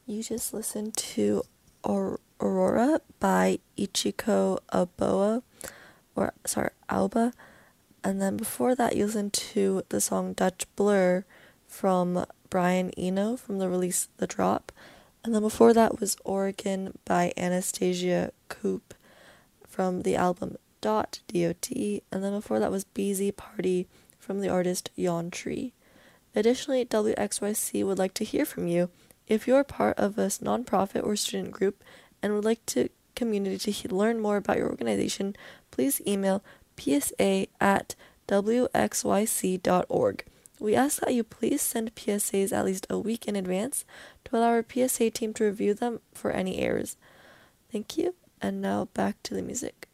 You just listened to Aurora by Ichiko Alba. And then before that, you listened to the song Dutch Blur from Brian Eno from the release The Drop. And then before that was Oregon by Anastasia Coop from the album .dot. And then before that was BZ Party from the artist Yawn Tree. Additionally, WXYC would like to hear from you. If you're part of a nonprofit or student group and would like to community to learn more about your organization, please email psa@wxyc.org. We ask that you please send PSAs at least a week in advance to allow our PSA team to review them for any errors. Thank you, and now back to the music.